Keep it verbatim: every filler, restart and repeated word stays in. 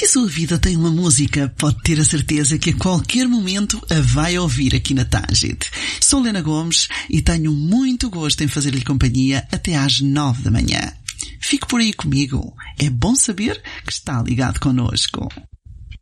Se a sua vida tem uma música, pode ter a certeza que a qualquer momento a vai ouvir aqui na Tangente. Sou Lena Gomes e tenho muito gosto em fazer-lhe companhia até às nove da manhã. Fique por aí comigo. É bom saber que está ligado connosco.